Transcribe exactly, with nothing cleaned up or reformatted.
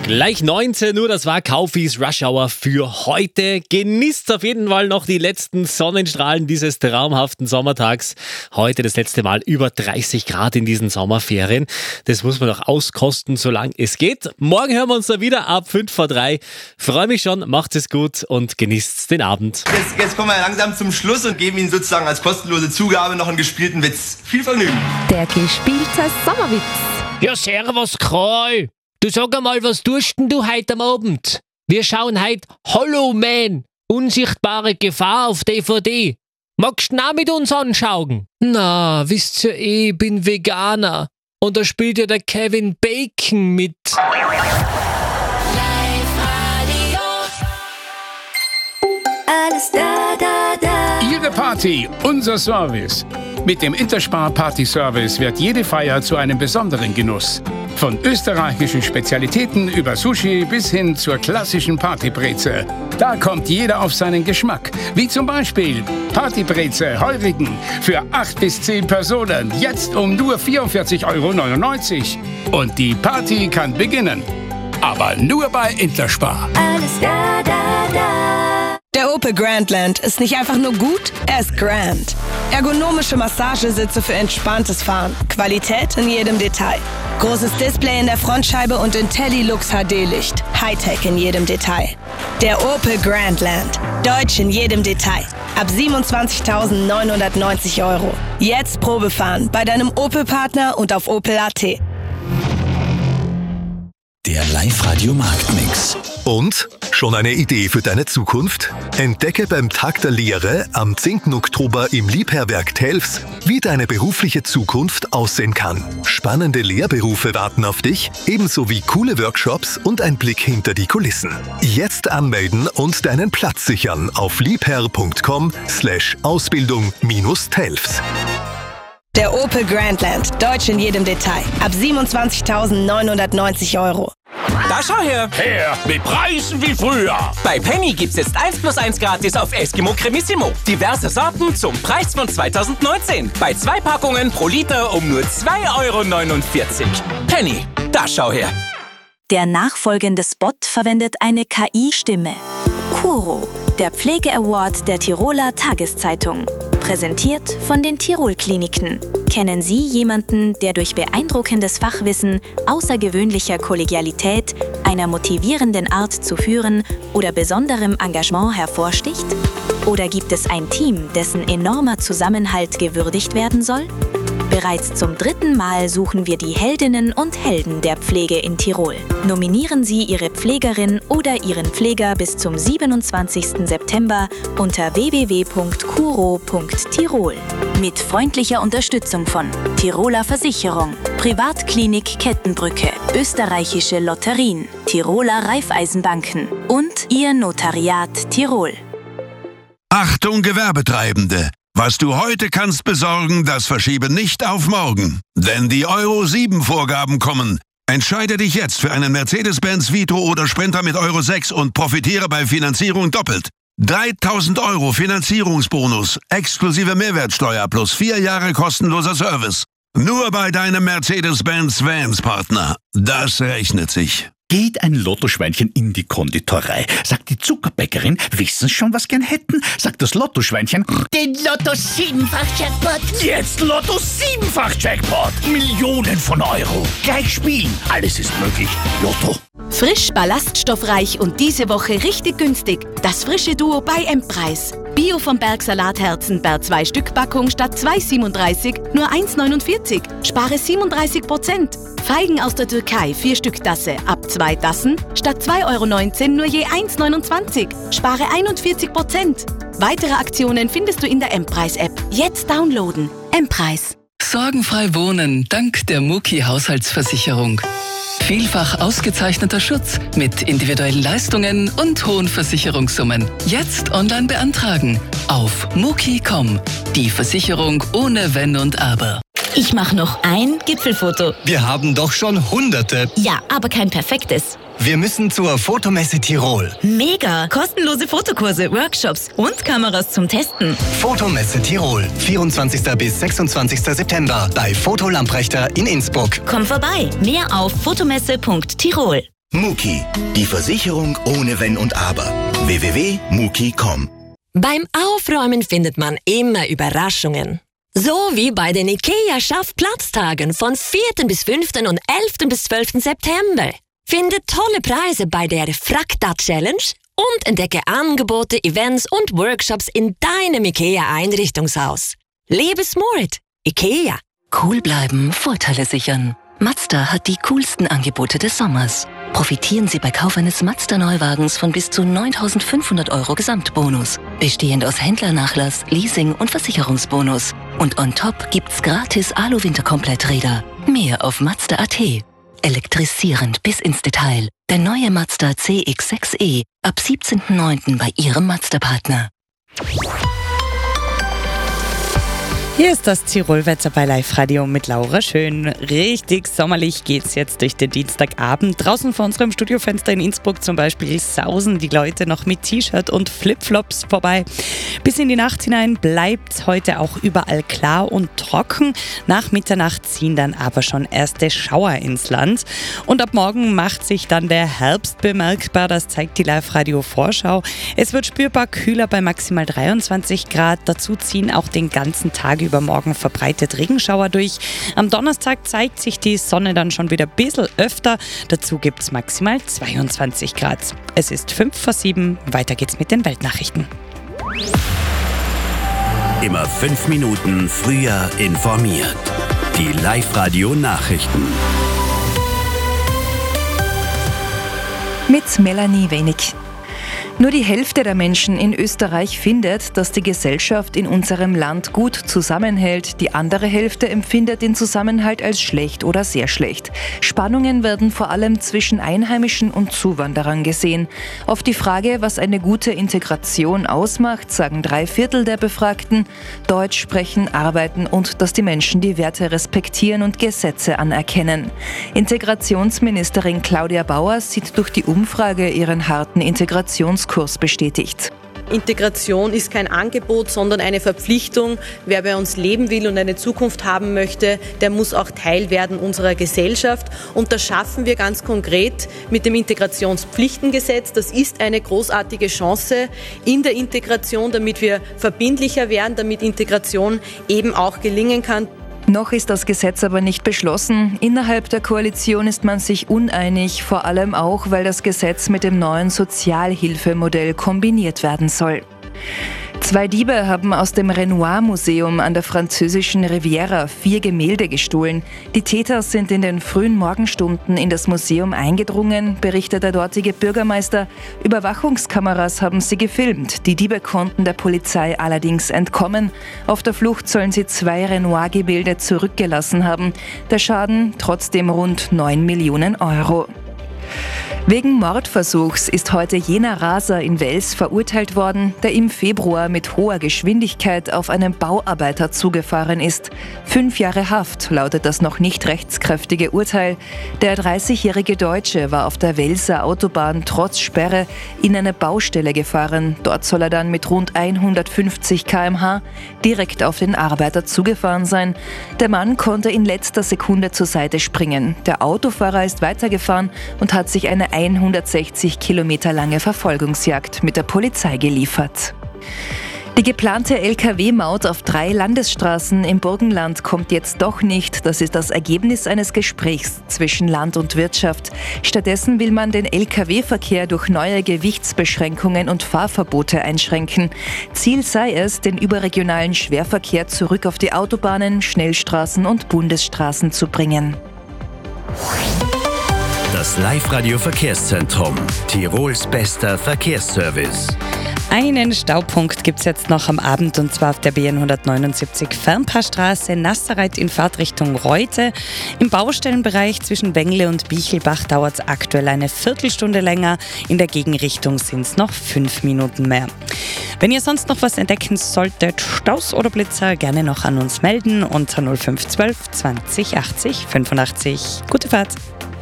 Gleich neunzehn Uhr, das war Kaufis Rush Hour für heute. Genießt auf jeden Fall noch die letzten Sonnenstrahlen dieses traumhaften Sommertags. Heute das letzte Mal über dreißig Grad in diesen Sommerferien. Das muss man noch auskosten, solange es geht. Morgen hören wir uns da wieder ab fünf vor drei. Freue mich schon, macht es gut und genießt den Abend. Jetzt, jetzt kommen wir langsam zum Schluss und geben Ihnen sozusagen als kostenlose Zugabe noch einen gespielten Witz. Viel Vergnügen. Der gespielte Sommerwitz. Ja, servus, Kroi. Du sag einmal, was tust denn du heute am Abend? Wir schauen heute Hollow Man, unsichtbare Gefahr auf D V D. Magst du auch mit uns anschauen? Na, wisst ihr eh, ich bin Veganer. Und da spielt ja der Kevin Bacon mit. Alles da, da, da. Ihre Party, unser Service. Mit dem Interspar Party Service wird jede Feier zu einem besonderen Genuss. Von österreichischen Spezialitäten über Sushi bis hin zur klassischen Partybreze. Da kommt jeder auf seinen Geschmack. Wie zum Beispiel Partybreze Heurigen für acht bis zehn Personen. Jetzt um nur vierundvierzig Euro neunundneunzig. Und die Party kann beginnen. Aber nur bei Interspar. Alles da, da, da. Der Opel Grandland ist nicht einfach nur gut, er ist grand. Ergonomische Massagesitze für entspanntes Fahren. Qualität in jedem Detail. Großes Display in der Frontscheibe und IntelliLux H D-Licht. Hightech in jedem Detail. Der Opel Grandland. Deutsch in jedem Detail. Ab siebenundzwanzigtausendneunhundertneunzig Euro. Jetzt Probefahren bei deinem Opel-Partner und auf opel punkt a t. Der Live-Radio-Marktmix. Und? Schon eine Idee für deine Zukunft? Entdecke beim Tag der Lehre am zehnten Oktober im Liebherrwerk Telfs, wie deine berufliche Zukunft aussehen kann. Spannende Lehrberufe warten auf dich, ebenso wie coole Workshops und ein Blick hinter die Kulissen. Jetzt anmelden und deinen Platz sichern auf liebherr.com slash Ausbildung minus Telfs. Der Opel Grandland. Deutsch in jedem Detail. Ab siebenundzwanzigtausendneunhundertneunzig Euro. Da schau her! Her, mit Preisen wie früher! Bei Penny gibt's jetzt eins plus eins gratis auf Eskimo Cremissimo. Diverse Sorten zum Preis von zweitausendneunzehn. Bei zwei Packungen pro Liter um nur zwei Euro neunundvierzig. Penny, da schau her! Der nachfolgende Spot verwendet eine K I-Stimme. Kuro, der Pflege-Award der Tiroler Tageszeitung. Präsentiert von den Tirol-Kliniken. Kennen Sie jemanden, der durch beeindruckendes Fachwissen, außergewöhnlicher Kollegialität, einer motivierenden Art zu führen oder besonderem Engagement hervorsticht? Oder gibt es ein Team, dessen enormer Zusammenhalt gewürdigt werden soll? Bereits zum dritten Mal suchen wir die Heldinnen und Helden der Pflege in Tirol. Nominieren Sie Ihre Pflegerin oder Ihren Pfleger bis zum siebenundzwanzigsten September unter w w w punkt kuro punkt tirol. Mit freundlicher Unterstützung von Tiroler Versicherung, Privatklinik Kettenbrücke, Österreichische Lotterien, Tiroler Raiffeisenbanken und Ihr Notariat Tirol. Achtung Gewerbetreibende! Was du heute kannst besorgen, das verschiebe nicht auf morgen. Denn die Euro sieben Vorgaben kommen. Entscheide dich jetzt für einen Mercedes-Benz Vito oder Sprinter mit Euro sechs und profitiere bei Finanzierung doppelt. dreitausend Euro Finanzierungsbonus, exklusive Mehrwertsteuer plus vier Jahre kostenloser Service. Nur bei deinem Mercedes-Benz Vans-Partner. Das rechnet sich. Geht ein Lottoschweinchen in die Konditorei, sagt die Zuckerbäckerin, wissen Sie schon, was gern hätten? Sagt das Lottoschweinchen, den Lotto siebenfach Jackpot. Jetzt Lotto siebenfach Jackpot. Millionen von Euro. Gleich spielen. Alles ist möglich. Lotto. Frisch, ballaststoffreich und diese Woche richtig günstig. Das frische Duo bei M-Preis. Bio vom Berg Salatherzen per zwei Stück Packung statt zwei siebenunddreißig nur eins neunundvierzig. Spare siebenunddreißig Prozent. Feigen aus der Türkei vier Stück Tasse ab zwei Tassen statt zwei Euro neunzehn nur je eins neunundzwanzig. Spare einundvierzig Prozent. Weitere Aktionen findest du in der M-Preis-App. Jetzt downloaden. M-Preis. Sorgenfrei wohnen dank der Muki Haushaltsversicherung. Vielfach ausgezeichneter Schutz mit individuellen Leistungen und hohen Versicherungssummen. Jetzt online beantragen auf muki punkt com. Die Versicherung ohne Wenn und Aber. Ich mache noch ein Gipfelfoto. Wir haben doch schon hunderte. Ja, aber kein perfektes. Wir müssen zur Fotomesse Tirol. Mega! Kostenlose Fotokurse, Workshops und Kameras zum Testen. Fotomesse Tirol. vierundzwanzigsten bis sechsundzwanzigsten September bei Foto Lamprechter in Innsbruck. Komm vorbei. Mehr auf fotomesse punkt tirol. Muki, die Versicherung ohne Wenn und Aber. w w w punkt muki punkt com. Beim Aufräumen findet man immer Überraschungen. So wie bei den IKEA-Schaff-Platztagen von vierten bis fünften und elften bis zwölften September. Finde tolle Preise bei der Frakta-Challenge und entdecke Angebote, Events und Workshops in deinem IKEA-Einrichtungshaus. Lebe smart. IKEA. Cool bleiben, Vorteile sichern. Mazda hat die coolsten Angebote des Sommers. Profitieren Sie bei Kauf eines Mazda-Neuwagens von bis zu neuntausendfünfhundert Euro Gesamtbonus. Bestehend aus Händlernachlass, Leasing und Versicherungsbonus. Und on top gibt's gratis Alu-Winterkompletträder. Mehr auf Mazda punkt a t. Elektrisierend bis ins Detail. Der neue Mazda C X sechs E. Ab siebzehnten neunten bei Ihrem Mazda-Partner. Hier ist das Tirolwetter bei Live Radio mit Laura Schön. Richtig sommerlich geht's jetzt durch den Dienstagabend. Draußen vor unserem Studiofenster in Innsbruck zum Beispiel sausen die Leute noch mit T-Shirt und Flipflops vorbei. Bis in die Nacht hinein bleibt's heute auch überall klar und trocken. Nach Mitternacht ziehen dann aber schon erste Schauer ins Land. Und ab morgen macht sich dann der Herbst bemerkbar. Das zeigt die Live Radio Vorschau. Es wird spürbar kühler bei maximal dreiundzwanzig Grad. Dazu ziehen auch den ganzen Tag über morgen verbreitet Regenschauer durch. Am Donnerstag zeigt sich die Sonne dann schon wieder ein bisschen öfter. Dazu gibt es maximal zweiundzwanzig Grad. Es ist fünf vor sieben. Weiter geht's mit den Weltnachrichten. Immer fünf Minuten früher informiert. Die Live Radio Nachrichten. Mit Melanie Wenig. Nur die Hälfte der Menschen in Österreich findet, dass die Gesellschaft in unserem Land gut zusammenhält. Die andere Hälfte empfindet den Zusammenhalt als schlecht oder sehr schlecht. Spannungen werden vor allem zwischen Einheimischen und Zuwanderern gesehen. Auf die Frage, was eine gute Integration ausmacht, sagen drei Viertel der Befragten: Deutsch sprechen, arbeiten und dass die Menschen die Werte respektieren und Gesetze anerkennen. Integrationsministerin Claudia Bauer sieht durch die Umfrage ihren harten Integrationskurs bestätigt. Integration ist kein Angebot, sondern eine Verpflichtung. Wer bei uns leben will und eine Zukunft haben möchte, der muss auch Teil werden unserer Gesellschaft. Und das schaffen wir ganz konkret mit dem Integrationspflichtengesetz. Das ist eine großartige Chance in der Integration, damit wir verbindlicher werden, damit Integration eben auch gelingen kann. Noch ist das Gesetz aber nicht beschlossen. Innerhalb der Koalition ist man sich uneinig, vor allem auch, weil das Gesetz mit dem neuen Sozialhilfemodell kombiniert werden soll. Zwei Diebe haben aus dem Renoir-Museum an der französischen Riviera vier Gemälde gestohlen. Die Täter sind in den frühen Morgenstunden in das Museum eingedrungen, berichtet der dortige Bürgermeister. Überwachungskameras haben sie gefilmt. Die Diebe konnten der Polizei allerdings entkommen. Auf der Flucht sollen sie zwei Renoir-Gemälde zurückgelassen haben. Der Schaden trotzdem rund neun Millionen Euro. Wegen Mordversuchs ist heute jener Raser in Wels verurteilt worden, der im Februar mit hoher Geschwindigkeit auf einen Bauarbeiter zugefahren ist. Fünf Jahre Haft lautet das noch nicht rechtskräftige Urteil. Der dreißigjährige Deutsche war auf der Welser Autobahn trotz Sperre in eine Baustelle gefahren. Dort soll er dann mit rund hundertfünfzig Kilometer pro Stunde direkt auf den Arbeiter zugefahren sein. Der Mann konnte in letzter Sekunde zur Seite springen. Der Autofahrer ist weitergefahren und hat sich eine hundertsechzig Kilometer lange Verfolgungsjagd mit der Polizei geliefert. Die geplante L K W-Maut auf drei Landesstraßen im Burgenland kommt jetzt doch nicht. Das ist das Ergebnis eines Gesprächs zwischen Land und Wirtschaft. Stattdessen will man den L K W-Verkehr durch neue Gewichtsbeschränkungen und Fahrverbote einschränken. Ziel sei es, den überregionalen Schwerverkehr zurück auf die Autobahnen, Schnellstraßen und Bundesstraßen zu bringen. Das Live Radio Verkehrszentrum, Tirols bester Verkehrsservice. Einen Staupunkt gibt es jetzt noch am Abend, und zwar auf der B N hundertneunundsiebzig Fernpaarstraße, Nassereit in Fahrtrichtung Reute. Im Baustellenbereich zwischen Wengle und Bichelbach dauert es aktuell eine Viertelstunde länger. In der Gegenrichtung sind es noch fünf Minuten mehr. Wenn ihr sonst noch was entdecken solltet, Staus oder Blitzer, gerne noch an uns melden unter null fünf zwölf zwanzig achtzig fünfundachtzig. Gute Fahrt!